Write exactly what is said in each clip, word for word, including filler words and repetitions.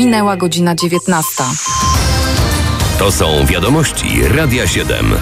Minęła godzina dziewiętnasta. To są wiadomości Radia siedem.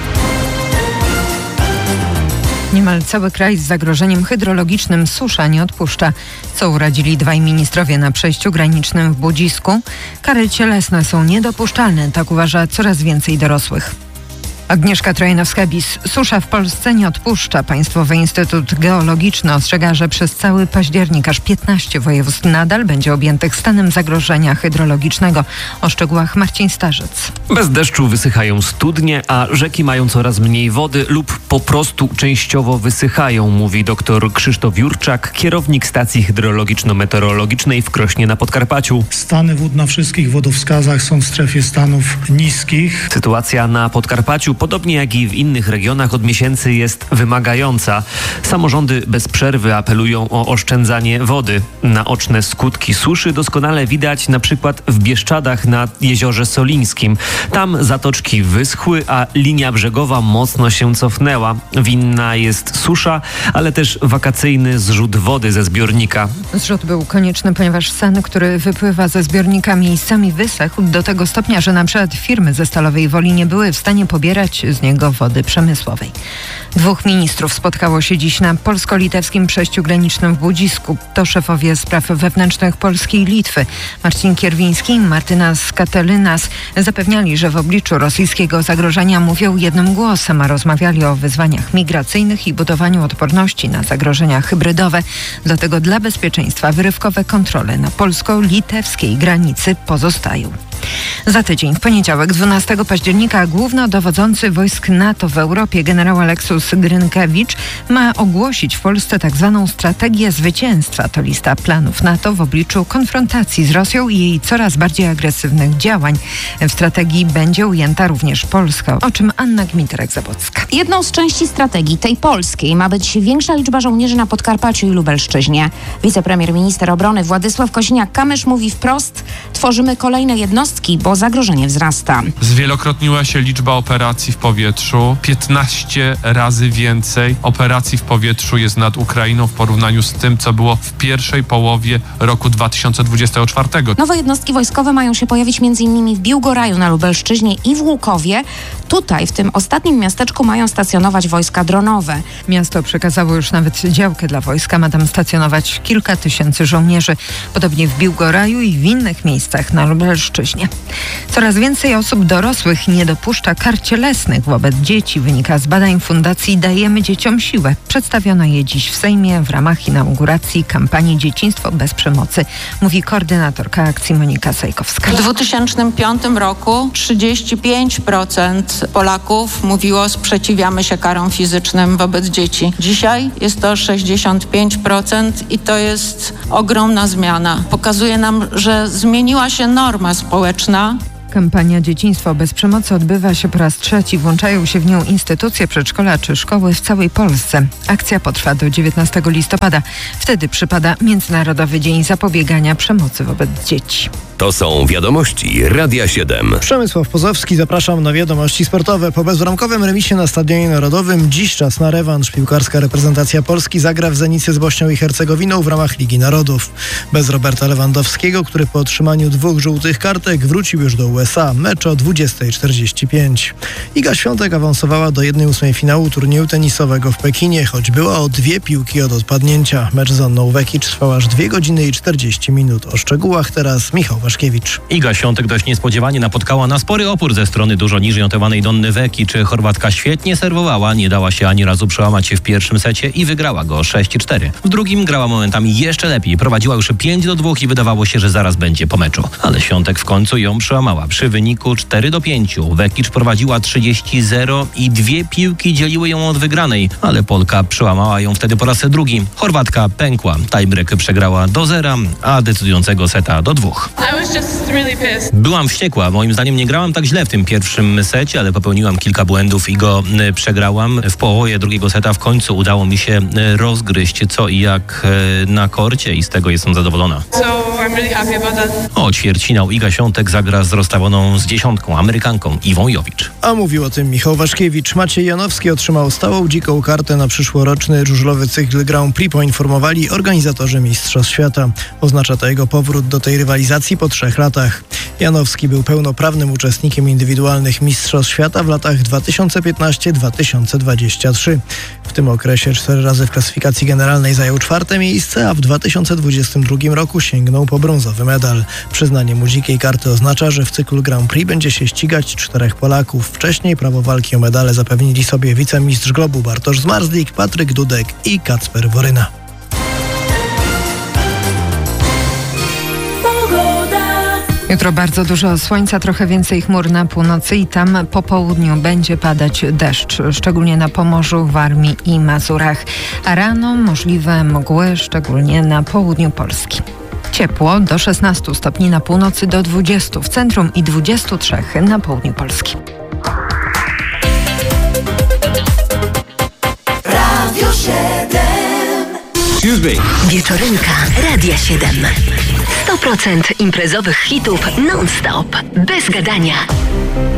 Niemal cały kraj z zagrożeniem hydrologicznym susza nie odpuszcza. Co uradzili dwaj ministrowie na przejściu granicznym w Budzisku? Kary cielesne są niedopuszczalne, tak uważa coraz więcej dorosłych. Agnieszka Trojanowska-Bis. Susza w Polsce nie odpuszcza. Państwowy Instytut Geologiczny ostrzega, że przez cały październik aż piętnaście województw nadal będzie objętych stanem zagrożenia hydrologicznego. O szczegółach Marcin Starzec. Bez deszczu wysychają studnie, a rzeki mają coraz mniej wody lub po prostu częściowo wysychają, mówi dr Krzysztof Jurczak, kierownik stacji hydrologiczno-meteorologicznej w Krośnie na Podkarpaciu. Stany wód na wszystkich wodowskazach są w strefie stanów niskich. Sytuacja na Podkarpaciu, podobnie jak i w innych regionach, od miesięcy jest wymagająca. Samorządy bez przerwy apelują o oszczędzanie wody. Naoczne skutki suszy doskonale widać na przykład w Bieszczadach na Jeziorze Solińskim. Tam zatoczki wyschły, a linia brzegowa mocno się cofnęła. Winna jest susza, ale też wakacyjny zrzut wody ze zbiornika. Zrzut był konieczny, ponieważ sen, który wypływa ze zbiornika, miejscami wysechł do tego stopnia, że na przykład firmy ze Stalowej Woli nie były w stanie pobierać z niego wody przemysłowej. Dwóch ministrów spotkało się dziś na polsko-litewskim przejściu granicznym w Budzisku. To szefowie spraw wewnętrznych Polski i Litwy. Marcin Kierwiński i Martynas Katelinas zapewniali, że w obliczu rosyjskiego zagrożenia mówią jednym głosem, a rozmawiali o wyzwaniach migracyjnych i budowaniu odporności na zagrożenia hybrydowe. Dlatego dla bezpieczeństwa wyrywkowe kontrole na polsko-litewskiej granicy pozostają. Za tydzień, w poniedziałek, dwunastego października, głównodowodzący wojsk NATO w Europie, generał Aleksus Grynkewicz, ma ogłosić w Polsce tak zwaną strategię zwycięstwa. To lista planów NATO w obliczu konfrontacji z Rosją i jej coraz bardziej agresywnych działań. W strategii będzie ujęta również Polska, o czym Anna Gmiterek-Zabocka. Jedną z części strategii, tej polskiej, ma być większa liczba żołnierzy na Podkarpaciu i Lubelszczyźnie. Wicepremier minister obrony Władysław Kosiniak-Kamysz mówi wprost: tworzymy kolejne jednostki, bo zagrożenie wzrasta. Zwielokrotniła się liczba operacji w powietrzu. piętnaście razy więcej operacji w powietrzu jest nad Ukrainą w porównaniu z tym, co było w pierwszej połowie roku dwa tysiące dwudziestego czwartego. Nowe jednostki wojskowe mają się pojawić m.in. w Biłgoraju na Lubelszczyźnie i w Łukowie. Tutaj, w tym ostatnim miasteczku, mają stacjonować wojska dronowe. Miasto przekazało już nawet działkę dla wojska. Ma tam stacjonować kilka tysięcy żołnierzy. Podobnie w Biłgoraju i w innych miejscach na Lubelszczyźnie. Coraz więcej osób dorosłych nie dopuszcza kar cielesnych wobec dzieci, wynika z badań Fundacji Dajemy Dzieciom Siłę. Przedstawiono je dziś w Sejmie w ramach inauguracji kampanii Dzieciństwo bez przemocy, mówi koordynatorka akcji Monika Sajkowska. W dwa tysiące piątym roku trzydzieści pięć procent Polaków mówiło: sprzeciwiamy się karom fizycznym wobec dzieci. Dzisiaj jest to sześćdziesiąt pięć procent i to jest ogromna zmiana. Pokazuje nam, że zmieniła się norma społeczna. Kampania Dzieciństwo bez przemocy odbywa się po raz trzeci. Włączają się w nią instytucje, przedszkola czy szkoły w całej Polsce. Akcja potrwa do dziewiętnastego listopada. Wtedy przypada Międzynarodowy Dzień Zapobiegania Przemocy wobec Dzieci. To są wiadomości Radia siedem. Przemysław Pozowski, zapraszam na wiadomości sportowe. Po bezbramkowym remisie na Stadionie Narodowym dziś czas na rewanż. Piłkarska reprezentacja Polski zagra w Zenicie z Bośnią i Hercegowiną w ramach Ligi Narodów. Bez Roberta Lewandowskiego, który po otrzymaniu dwóch żółtych kartek wrócił już do U S A. Mecz o dwudziesta czterdzieści pięć. Iga Świątek awansowała do jednej ósmej finału turnieju tenisowego w Pekinie, choć była o dwie piłki od odpadnięcia. Mecz z Anną Vekic trwał aż dwie godziny i czterdzieści minut. O szczegółach teraz Michał Waszkiewicz. Iga Świątek dość niespodziewanie napotkała na spory opór ze strony dużo niżej notowanej Donny Vekic. Chorwatka świetnie serwowała, nie dała się ani razu przełamać się w pierwszym secie i wygrała go sześć cztery. W drugim grała momentami jeszcze lepiej, prowadziła już pięć do dwóch i wydawało się, że zaraz będzie po meczu. Ale Świątek w końcu ją przełamała. Przy wyniku cztery do pięciu Vekic prowadziła trzydzieści zero i dwie piłki dzieliły ją od wygranej, ale Polka przełamała ją wtedy po raz drugi. Chorwatka pękła. Tiebreak przegrała do zera, a decydującego seta do dwóch. Byłam wściekła. Moim zdaniem nie grałam tak źle w tym pierwszym secie, ale popełniłam kilka błędów i go y, przegrałam. W połowie drugiego seta w końcu udało mi się y, rozgryźć co i jak y, na korcie i z tego jestem zadowolona. O ćwierćfinał Iga Świątek zagra z rozstawioną z dziesiątką Amerykanką Iwą Jowicz. A mówił o tym Michał Waszkiewicz. Maciej Janowski otrzymał stałą dziką kartę na przyszłoroczny żużlowy cykl Grand Prix, poinformowali organizatorzy Mistrzostw Świata. Oznacza to jego powrót do tej rywalizacji po po trzech latach. Janowski był pełnoprawnym uczestnikiem indywidualnych Mistrzostw Świata w latach dwa tysiące piętnaście do dwa tysiące dwudziestego trzeciego. W tym okresie cztery razy w klasyfikacji generalnej zajął czwarte miejsce, a w dwa tysiące dwudziestym drugim roku sięgnął po brązowy medal. Przyznanie mu dzikiej karty oznacza, że w cyklu Grand Prix będzie się ścigać czterech Polaków. Wcześniej prawo walki o medale zapewnili sobie wicemistrz globu Bartosz Zmarzlik, Patryk Dudek i Kacper Woryna. Jutro bardzo dużo słońca, trochę więcej chmur na północy i tam po południu będzie padać deszcz, szczególnie na Pomorzu, Warmii i Mazurach. A rano możliwe mgły, szczególnie na południu Polski. Ciepło do szesnastu stopni na północy, do dwudziestu w centrum i dwudziestu trzech na południu Polski. Radio siedem. Excuse me. Wieczorynka Radia siedem. sto procent imprezowych hitów non-stop, bez gadania.